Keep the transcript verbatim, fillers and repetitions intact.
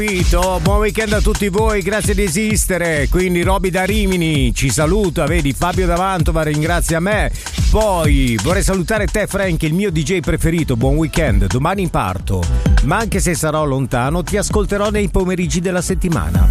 Buon weekend a tutti voi, grazie di esistere. Quindi Roby da Rimini ci saluta, vedi Fabio da Mantova ringrazia me. Poi vorrei salutare te Frank, il mio D J preferito. Buon weekend, domani parto, ma anche se sarò lontano ti ascolterò nei pomeriggi della settimana.